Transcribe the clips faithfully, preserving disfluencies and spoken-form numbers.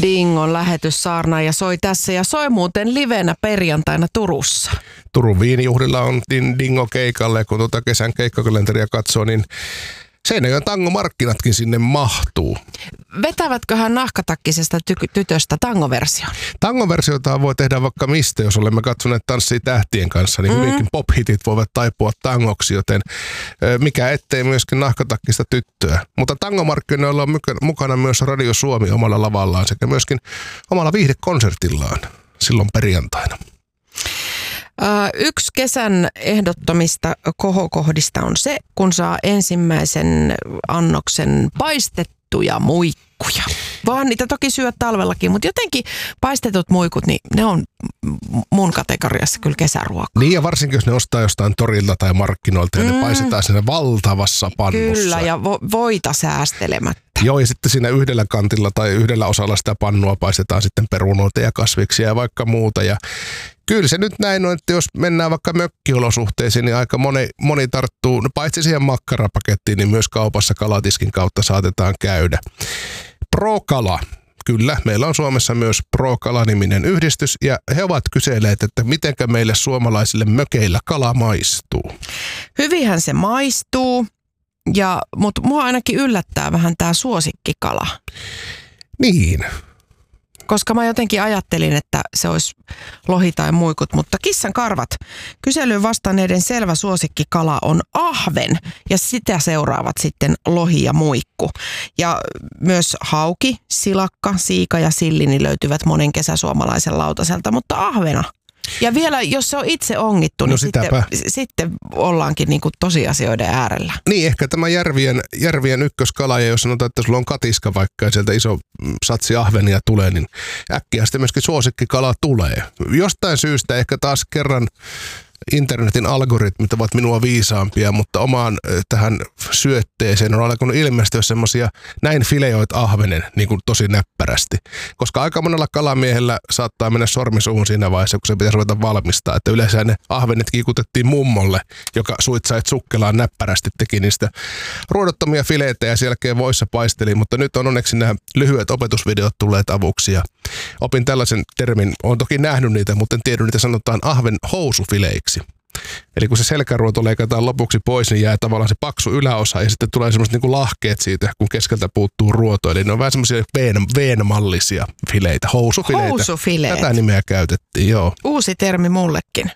Dingon lähetyssaarna ja soi tässä ja soi muuten livenä perjantaina Turussa. Turun viinijuhlilla on Dingo keikalle, kun tuota kesän keikkalenteriä katsoo, niin Seinäjoen tangomarkkinatkin sinne mahtuu. Vetävätköhän nahkatakkisesta ty- tytöstä tangoversion? Tangoversiota voi tehdä vaikka mistä, jos olemme katsoneet Tanssii tähtien kanssa, niin mm. hyvinkin pop-hitit voivat taipua tangoksi, joten mikä ettei myöskin nahkatakkista tyttöä. Mutta tangomarkkinoilla on mukana myös Radio Suomi omalla lavallaan sekä myöskin omalla viihdekonsertillaan silloin perjantaina. Yksi kesän ehdottomista kohokohdista on se, kun saa ensimmäisen annoksen paistettuja muikkuja. Vaan niitä toki syö talvellakin, mutta jotenkin paistetut muikut, niin ne on mun kategoriassa kyllä kesäruokaa. Niin ja varsinkin, jos ne ostaa jostain torilta tai markkinoilta ja mm. ne paistetaan siinä valtavassa pannussa. Kyllä ja vo- voita säästelemättä. Joo, ja sitten siinä yhdellä kantilla tai yhdellä osalla sitä pannua paistetaan sitten perunoita ja kasviksia ja vaikka muuta. Ja kyllä se nyt näin on, että jos mennään vaikka mökkiolosuhteisiin, niin aika moni, moni tarttuu, no paitsi siihen makkarapakettiin, niin myös kaupassa kalatiskin kautta saatetaan käydä. Pro-kala. Kyllä, meillä on Suomessa myös Pro-kala-niminen yhdistys ja he ovat kyselleet, että mitenkä meille suomalaisille mökeillä kala maistuu. Hyvinhän se maistuu, ja, mutta mua ainakin yllättää vähän tämä suosikkikala. Niin. Koska mä jotenkin ajattelin, että se olisi lohi tai muikut, mutta kissan karvat. Kyselyyn vastanneiden selvä suosikkikala on ahven ja sitä seuraavat sitten lohi ja muikku. Ja myös hauki, silakka, siika ja silli niin löytyvät monen kesäsuomalaisen lautaselta, mutta ahvena. Ja vielä, jos se on itse ongittu, niin no sitten, sitten ollaankin niin kuin tosiasioiden äärellä. Niin, ehkä tämä järvien, järvien ykköskala, ja jos sanotaan, että sulla on katiska vaikka ja sieltä iso satsi ahvenia tulee, niin äkkiä sitten myöskin suosikkikala tulee. Jostain syystä ehkä taas kerran internetin algoritmit ovat minua viisaampia, mutta omaan tähän syötteeseen on alkanut ilmestyä semmoisia näin fileoit ahvenen niin kuin tosi näppärästi. Koska aika monella kalamiehellä saattaa mennä sormi suuhun siinä vaiheessa, kun se pitäisi ruveta valmistaa. Että yleensä ne ahvenet kiikutettiin mummolle, joka suitsait sukkelaan näppärästi teki niistä ruodottomia fileitä ja sen jälkeen voissa paisteli. Mutta nyt on onneksi nämä lyhyet opetusvideot tulleet avuksi ja opin tällaisen termin. Olen toki nähnyt niitä, mutta en tiedä, niitä sanotaan ahven housufileiksi. Eli kun se selkäruoto leikataan lopuksi pois, niin jää tavallaan se paksu yläosa ja sitten tulee semmoiset niin kuin lahkeet siitä, kun keskeltä puuttuu ruoto. Eli ne on vähän semmoisia veen-mallisia fileitä, housufileitä. Housufileet. Tätä nimeä käytettiin, joo. Uusi termi mullekin.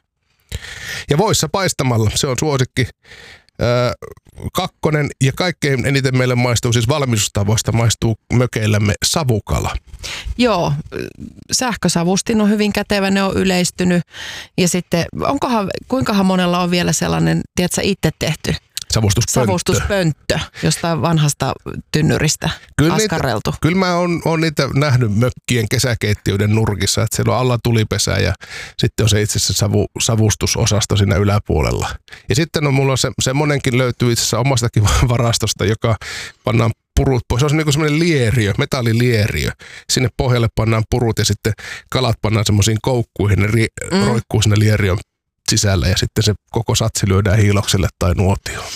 Ja voissa paistamalla, se on suosikki. Öö, kakkonen ja kaikkein eniten meille maistuu, siis valmistustavoista maistuu mökeillämme savukala. Joo, sähkösavustin on hyvin kätevä, ne on yleistynyt. Ja sitten, onkohan, kuinkahan monella on vielä sellainen, tiedätkö, itse tehty savustuspönttö, savustuspönttö jostain vanhasta tynnyristä kyllä askareltu. Niitä, kyllä mä oon, oon niitä nähnyt mökkien kesäkeittiöiden nurkissa, että siellä on alla tulipesä ja sitten on se itse asiassa savu, savustusosasto siinä yläpuolella. Ja sitten on mulla se, semmonenkin löytyy itse asiassa omastakin varastosta, joka pannaan purut pois. Se on niin kuin semmoinen lieriö, metallilieriö. Sinne pohjalle pannaan purut ja sitten kalat pannaan semmoisiin koukkuihin, ne ri, mm. roikkuu sinne lieriön sisällä ja sitten se koko satsi lyödään hiilokselle tai nuotioon.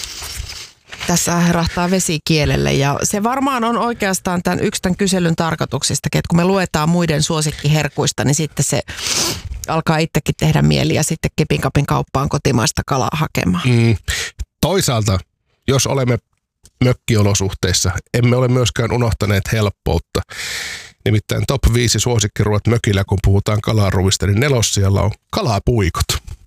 Tässä herahtaa vesi kielelle ja se varmaan on oikeastaan tämän yksi tämän kyselyn tarkoituksista, että kun me luetaan muiden suosikkiherkuista, niin sitten se alkaa itsekin tehdä mieli ja sitten Kepinkapin kauppaan kotimaista kalaa hakemaan. Mm. Toisaalta, jos olemme mökkiolosuhteissa, emme ole myöskään unohtaneet helppoutta. Nimittäin top viisi suosikkiruot mökillä, kun puhutaan kalaruvista, niin nelossijalla on kalapuikot.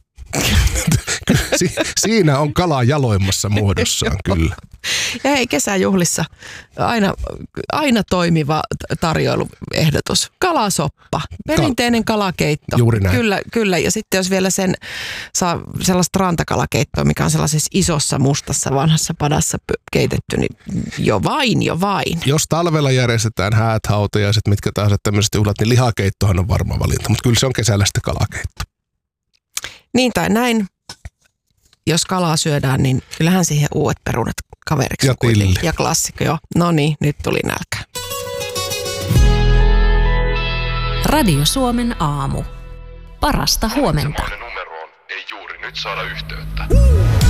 si- siinä on kala jaloimmassa muodossaan, kyllä. Ja hei, kesäjuhlissa aina, aina toimiva tarjoiluehdotus. Kalasoppa, perinteinen kalakeitto. Juuri näin. Kyllä, kyllä. Ja sitten jos vielä sen saa sellaista rantakalakeittoa, mikä on sellaisessa isossa mustassa vanhassa padassa keitetty, niin jo vain, jo vain. Jos talvella järjestetään häät, hautajaiset, mitkä taas tämmöiset juhlat, niin lihakeittohan on varma valinta, mutta kyllä se on kesällä sitten kalakeitto. Niin tai näin. Jos kalaa syödään, niin kyllähän siihen uudet perunat kaveriksi. Ja tilli. Ja klassikko, joo. No niin, nyt tuli nälkä. Radio Suomen aamu. Parasta huomenta. Semmoinen numero on, ei juuri nyt saada yhteyttä.